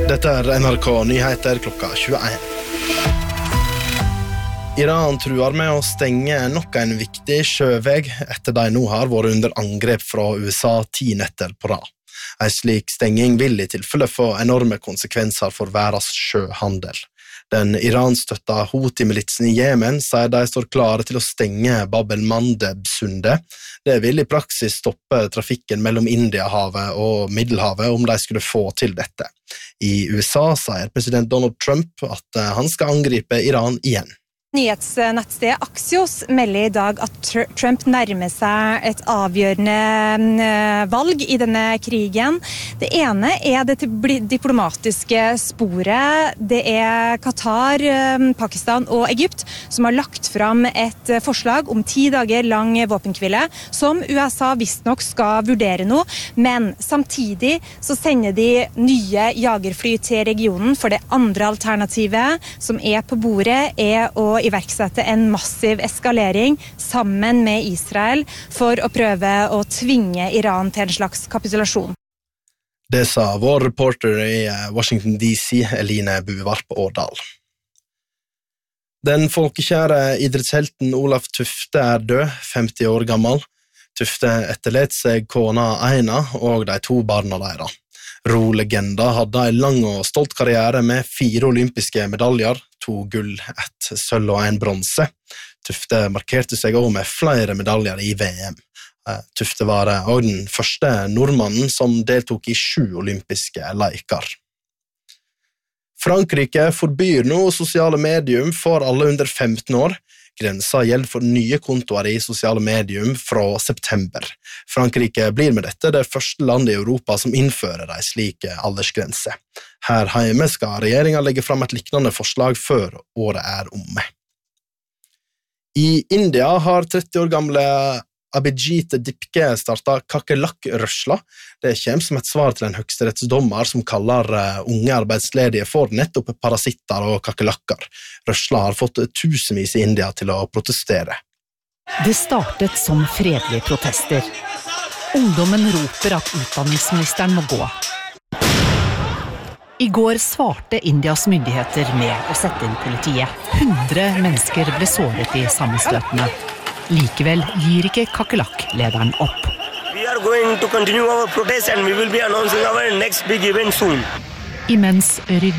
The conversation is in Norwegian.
Dette NRK Nyheter klokka 21. Iran truer med å stenge nok en viktig sjøveg etter de nå har vært under angrep fra USA 10 netter på rad. En slik stenging vil i tilfelle få enorme konsekvenser for verdens sjøhandel. Den Iran-støtta Houthi-militsen i Jemen sier de står klare til å stenge Bab el-Mandeb-sundet. Det vil i praksis stoppe trafikken mellom Indiahavet og Middelhavet om de skulle få til dette. I USA sier president Donald Trump at han skal angripe Iran igjen. Nyhetsnettstedet Axios melder i dag at Trump nærmer seg et avgjørende valg i denne krigen. Det ene er det diplomatiske sporet. Det er Qatar, Pakistan og Egypt som har lagt fram et forslag om 10 dager lang våpenhvile, som USA visstnok skal vurdere nå, men samtidig så sender de nye jagerfly til regionen, for det andre alternativet som er på bordet er å iverksette en massiv eskalering sammen med Israel for å prøve å tvinge Iran til en slags kapitulasjon. Det sa vår reporter i Washington DC, Eline Buvarp Årdal. Den folkekjære idrettshelten Olaf Tufte er død, 50 år gammel. Tufte etterlet seg kona Aina og de 2 barna deres. Ro-legenda hadde en lang og stolt karriere med 4 olympiske medaljer, 2 gull, 1 sølv og 1 bronse. Tufte markerte seg også med flere medaljer i VM. Tufte var også den første nordmannen som deltok i 7 olympiske leker. Frankrike forbyr nå sosiale medium for alle under 15 år. Grensa gjelder for nye kontoer i sosiale medium fra september. Frankrike blir med dette det første landet i Europa som innfører en slik aldersgrense. Her hjemme skal regjeringen legge fram et lignende forslag før året er omme. I India har 30 år gamle Abhijit Dipke startet kakerlakk-rørsla. Det kommer som et svar til en høyesterettsdommer som kaller unge arbeidsledige for nettopp parasitter og kakerlakker. Rørsla har fått tusenvis i India til å protestere. Det startet som fredelige protester. Ungdommen roper at utdanningsministeren må gå. I går svarte Indias myndigheter med å sette inn politiet. 100 mennesker ble såret i sammenstøtene. Likevel gir ikke kakerlakk-lederen opp. We are going to continue our protest and we will be announcing our next big event soon. Imens